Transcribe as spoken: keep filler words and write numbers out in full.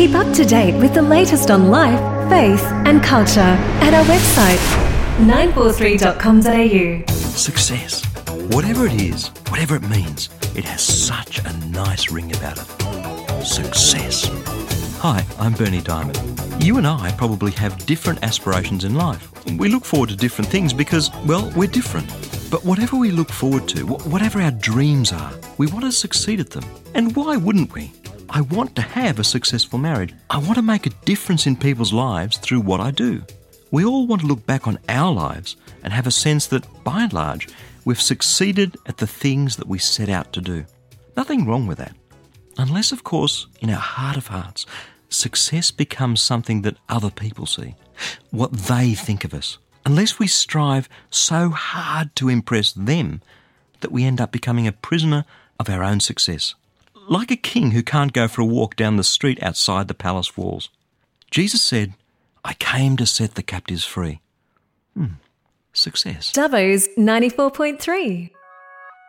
Keep up to date with the latest on life, faith and culture at our website, nine four three dot com dot a u. Success. Whatever it is, whatever it means, it has such a nice ring about it. Success. Hi, I'm Bernie Diamond. You and I probably have different aspirations in life. We look forward to different things because, well, we're different. But whatever we look forward to, whatever our dreams are, we want to succeed at them. And why wouldn't we? I want to have a successful marriage. I want to make a difference in people's lives through what I do. We all want to look back on our lives and have a sense that, by and large, we've succeeded at the things that we set out to do. Nothing wrong with that. Unless, of course, in our heart of hearts, success becomes something that other people see, what they think of us. Unless we strive so hard to impress them that we end up becoming a prisoner of our own success. Like a king who can't go for a walk down the street outside the palace walls. Jesus said, I came to set the captives free. Hmm. Success. Dubbo's ninety-four point three.